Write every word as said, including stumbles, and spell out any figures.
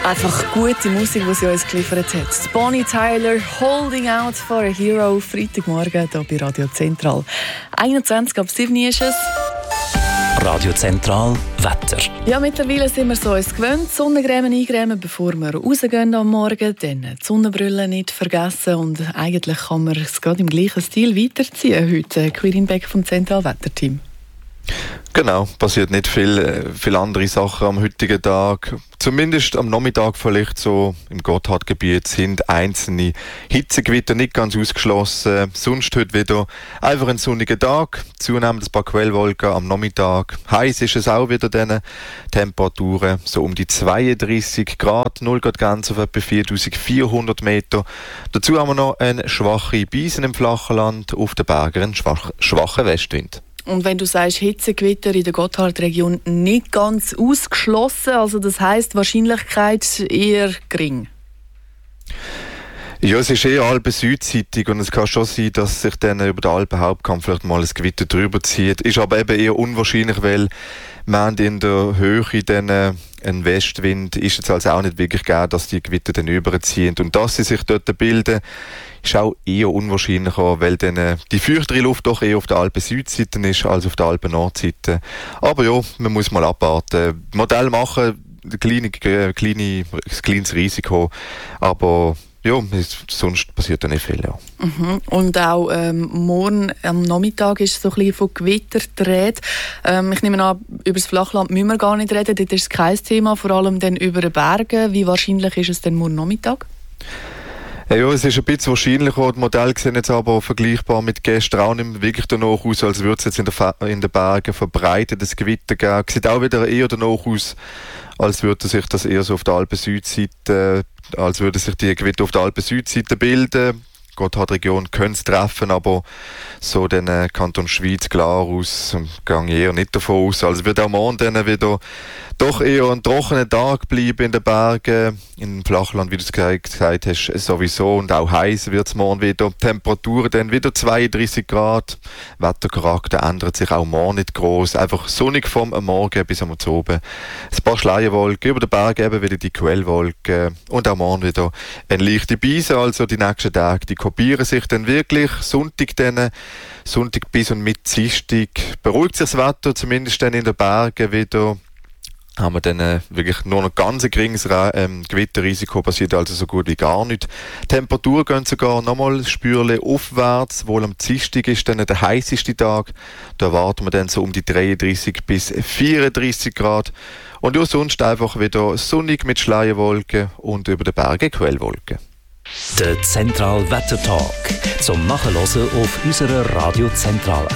Einfach gute Musik, die sie uns geliefert hat. Bonnie Tyler, Holding Out for a Hero, Freitagmorgen hier bei Radio Zentral. einundzwanzig ab sieben ist es. Radio Zentral Wetter. Ja, mittlerweile sind wir so uns gewöhnt. Sonnencreme eingremen, bevor wir rausgehen am Morgen. Dann die Sonnenbrille nicht vergessen. Und eigentlich kann man es gerade im gleichen Stil weiterziehen. Heute Quirin Beck vom Zentral Wetterteam. Genau, passiert nicht viel, viel andere Sachen am heutigen Tag. Zumindest am Nachmittag vielleicht so im Gotthardgebiet sind einzelne Hitzegewitter nicht ganz ausgeschlossen. Sonst heute wieder einfach ein sonniger Tag, zunehmend ein paar Quellwolken am Nachmittag. Heiß ist es auch wieder, diese Temperaturen so um die zweiunddreißig Grad, null Grad Grenze auf etwa viertausendvierhundert Meter. Dazu haben wir noch eine schwache Brise im flachen Land, auf den Bergen einen schwach, schwachen Westwind. Und wenn du sagst, Hitzegewitter in der Gotthardregion nicht ganz ausgeschlossen, also das heisst Wahrscheinlichkeit eher gering? Ja, es ist eher Alpen-südseitig und es kann schon sein, dass sich dann über den Alpenhauptkamm vielleicht mal ein Gewitter drüber zieht. Ist aber eben eher unwahrscheinlich, weil wir haben in der Höhe dann einen Westwind, ist jetzt also auch nicht wirklich gegeben, dass die Gewitter dann überziehen. Und dass sie sich dort bilden, ist auch eher unwahrscheinlicher, weil dann die feuchtere Luft doch eher auf der Alpen-Südseite ist als auf der Alpen-Nordseite. Aber ja, man muss mal abwarten. Modell machen, ein kleine, kleine, ein kleines Risiko, aber ja, sonst passiert da nicht viel. Ja. Mhm. Und auch ähm, morgen am Nachmittag ist so ein bisschen von Gewitter die Rede. Ähm, ich nehme an, über das Flachland müssen wir gar nicht reden, dort ist es kein Thema, vor allem dann über die Berge. Wie wahrscheinlich ist es denn morgen Nachmittag? Ja, es ist ein bisschen wahrscheinlicher. Die Modelle sehen jetzt aber vergleichbar mit gestern auch nicht wirklich danach aus, als würde es jetzt in, der in den Bergen verbreitetes Gewitter geben. Es sieht auch wieder eher danach aus, als würde sich das eher so auf der Alpen-Südseite, als würde sich die Gewitter auf der Alpen-Südseite bilden. Gotthardregion können es treffen, aber so den äh, Kanton Schweiz klar aus, gehe ich eher nicht davon aus. Also wird auch morgen dann wieder doch eher ein trockener Tag bleiben in den Bergen, im Flachland, wie du es gesagt hast, sowieso, und auch heiß wird es morgen wieder. Temperaturen dann wieder zweiunddreißig Grad, Wettercharakter ändert sich auch morgen nicht groß, einfach sonnig vom Morgen bis am Abend. Ein paar Schleierwolken, über den Bergen eben wieder die Quellwolken und auch morgen wieder eine leichte Brise, also die nächsten Tage, die kopieren sich dann wirklich. Sonntag dann, Sonntag bis und mit Dienstag beruhigt sich das Wetter, zumindest dann in den Bergen wieder. Haben wir dann äh, wirklich nur noch ganz ein geringes ähm, Gewitterrisiko, passiert also so gut wie gar nicht. Die Temperaturen gehen sogar nochmal spürlich aufwärts, wohl am Dienstag ist dann der heisseste Tag. Da erwarten wir dann so um die dreiunddreißig bis vierunddreißig Grad. Und ja, sonst einfach wieder sonnig mit Schleierwolken und über den Bergen Quellwolken. Der Zentral Wettertalk zum Nachhören auf unserer Radio Zentral